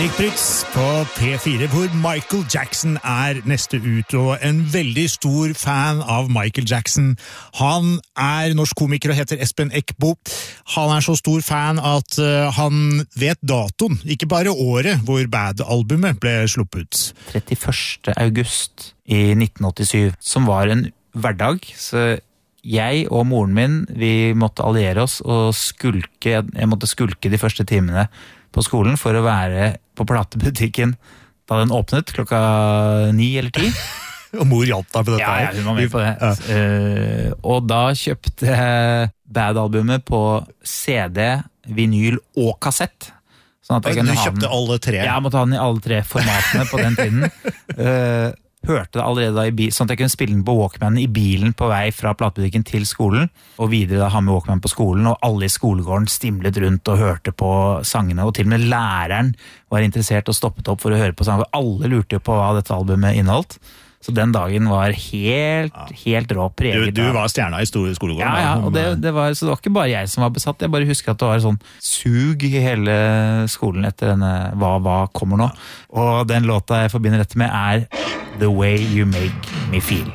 Erik Prytz på P4, hvor Michael Jackson neste ut, og en veldig stor fan av Michael Jackson. Han norsk komiker og heter Espen Eckbo. Han så stor fan at han vet datoen, ikke bare året hvor Bad-albumet ble sluppet. 31. august i 1987, som var en hverdag, så jeg og moren min, vi måtte alliere oss og jeg måtte skulke de første timene på skolen for å være på platebutikken da den åpnet klokka 9 eller 10. Og mor hjalp deg på dette. Ja, hun var med på det. Ja. Og da kjøpte jeg Bad-albumet på CD, vinyl og kassett. Sånn at jeg du kjøpte alle tre? Ja, jeg måtte ha den i alle tre formatene på den tiden. Hørte det allerede da i bil, sånn at jeg kunne spille den på Walkman i bilen på vei fra platebutikken til skolen, og videre da ha med Walkman på skolen, og alle i skolegården stimlet rundt og hørte på sangene, og til og med læreren var interessert og stoppet opp for å høre på sangene, og alle lurte jo på hva dette albumet inneholdt. Så den dagen var helt rå, preget. Du var stjerna i skolegården. Ja, og det var, så det var ikke bare jeg som var besatt, jeg bare husker at det var sånn sug i hele skolen etter denne hva kommer nå. Og den låta jeg forbinder dette med The Way You Make Me Feel.